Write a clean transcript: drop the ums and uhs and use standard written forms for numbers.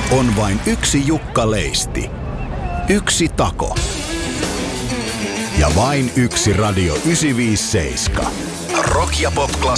On vain yksi Jukka Leisti. Yksi tako. Ja vain yksi Radio 957. Rock ja pop